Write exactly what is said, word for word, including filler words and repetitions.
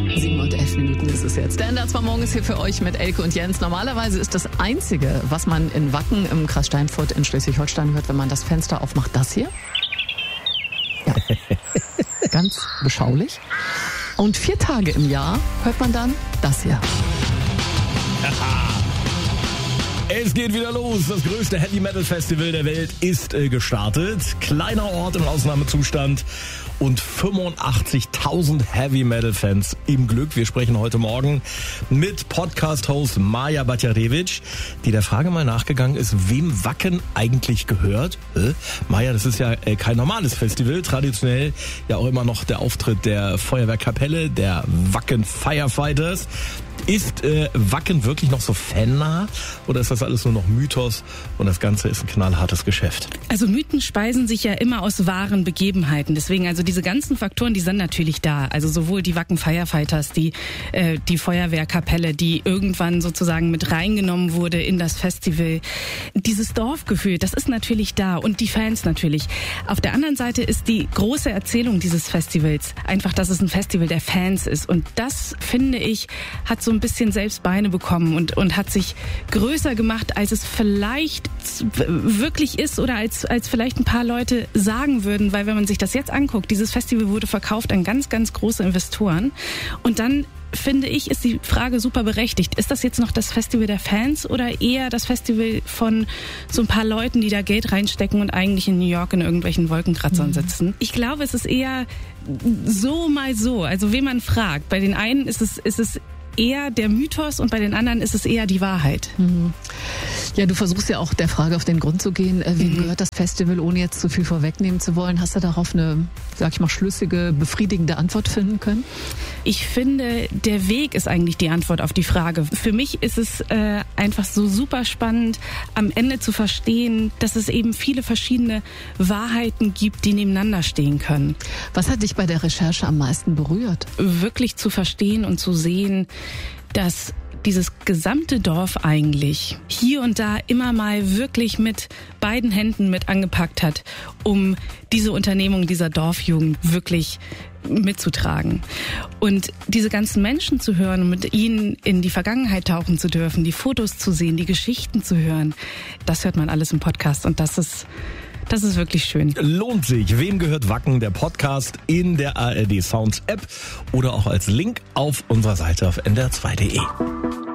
sieben und elf Minuten ist es jetzt. Der Ender zwar morgens hier für euch mit Elke und Jens. Normalerweise ist das Einzige, was man in Wacken im Kreis Steinfurt in Schleswig-Holstein hört, wenn man das Fenster aufmacht, das hier. Ja. Ganz beschaulich. Und vier Tage im Jahr hört man dann das hier. Es geht wieder los. Das größte Heavy Metal Festival der Welt ist äh, gestartet. Kleiner Ort im Ausnahmezustand und fünfundachtzigtausend Heavy Metal Fans im Glück. Wir sprechen heute Morgen mit Podcast-Host Maja Batjarewitsch, die der Frage mal nachgegangen ist, wem Wacken eigentlich gehört. Äh, Maja, das ist ja äh, kein normales Festival. Traditionell ja auch immer noch der Auftritt der Feuerwehrkapelle, der Wacken Firefighters. Ist äh, Wacken wirklich noch so fannah oder ist das alles nur noch Mythos und das Ganze ist ein knallhartes Geschäft? Also Mythen speisen sich ja immer aus wahren Begebenheiten. Deswegen, also diese ganzen Faktoren, die sind natürlich da. Also sowohl die Wacken Firefighters, die, äh, die Feuerwehrkapelle, die irgendwann sozusagen mit reingenommen wurde in das Festival. Dieses Dorfgefühl, das ist natürlich da und die Fans natürlich. Auf der anderen Seite ist die große Erzählung dieses Festivals einfach, dass es ein Festival der Fans ist. Und das, finde ich, hat so ein bisschen selbst Beine bekommen und, und hat sich größer gemacht, als es vielleicht wirklich ist oder als, als vielleicht ein paar Leute sagen würden, weil wenn man sich das jetzt anguckt, dieses Festival wurde verkauft an ganz, ganz große Investoren und dann finde ich, ist die Frage super berechtigt. Ist das jetzt noch das Festival der Fans oder eher das Festival von so ein paar Leuten, die da Geld reinstecken und eigentlich in New York in irgendwelchen Wolkenkratzern sitzen? Ich glaube, es ist eher so mal so. Also wen man fragt. Bei den einen ist es, ist es eher der Mythos und bei den anderen ist es eher die Wahrheit. Mhm. Ja, du versuchst ja auch der Frage auf den Grund zu gehen, äh, wem Mhm. gehört das Festival, ohne jetzt zu viel vorwegnehmen zu wollen. Hast du darauf eine, sag ich mal, schlüssige, befriedigende Antwort finden können? Ich finde, der Weg ist eigentlich die Antwort auf die Frage. Für mich ist es äh, einfach so super spannend, am Ende zu verstehen, dass es eben viele verschiedene Wahrheiten gibt, die nebeneinander stehen können. Was hat dich bei der Recherche am meisten berührt? Wirklich zu verstehen und zu sehen, dass dieses gesamte Dorf eigentlich hier und da immer mal wirklich mit beiden Händen mit angepackt hat, um diese Unternehmung dieser Dorfjugend wirklich mitzutragen. Und diese ganzen Menschen zu hören und mit ihnen in die Vergangenheit tauchen zu dürfen, die Fotos zu sehen, die Geschichten zu hören, das hört man alles im Podcast und das ist Das ist wirklich schön. Lohnt sich. Wem gehört Wacken? Der Podcast in der A R D Sounds App oder auch als Link auf unserer Seite auf n d r zwei punkt d e.